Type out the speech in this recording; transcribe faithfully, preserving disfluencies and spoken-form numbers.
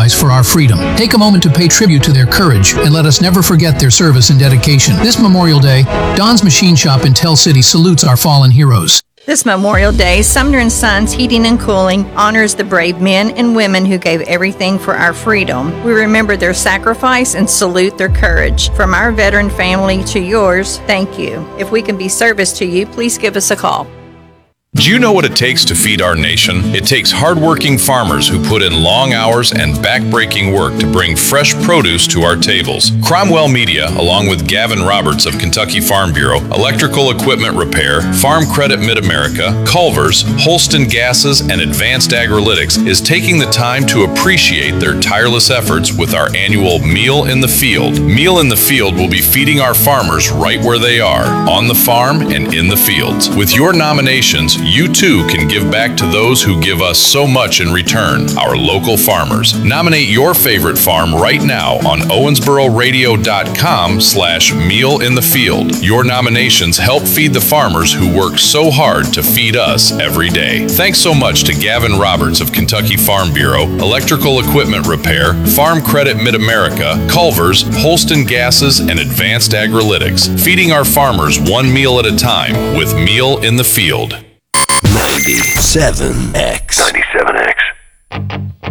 sacrifice for our freedom. Take a moment to pay tribute to their courage, and let us never forget their service and dedication. This Memorial Day, Don's Machine Shop in Tell City salutes our fallen heroes. This Memorial Day, Sumner and Sons Heating and Cooling honors the brave men and women who gave everything for our freedom. We remember their sacrifice and salute their courage. From our veteran family to yours, thank you. If we can be service to you, please give us a call. Do you know what it takes to feed our nation? It takes hardworking farmers who put in long hours and backbreaking work to bring fresh produce to our tables. Cromwell Media, along with Gavin Roberts of Kentucky Farm Bureau, Electrical Equipment Repair, Farm Credit Mid-America, Culver's, Holston Gases, and Advanced Agrilytics, is taking the time to appreciate their tireless efforts with our annual Meal in the Field. Meal in the Field will be feeding our farmers right where they are, on the farm and in the fields. With your nominations, you too can give back to those who give us so much in return, our local farmers. Nominate your favorite farm right now on owensboro radio dot com slash meal in the field. Your nominations help feed the farmers who work so hard to feed us every day. Thanks so much to Gavin Roberts of Kentucky Farm Bureau, Electrical Equipment Repair, Farm Credit Mid-America, Culver's, Holston Gases, and Advanced Agrilytics, feeding our farmers one meal at a time with Meal in the Field. ninety-seven X. ninety-seven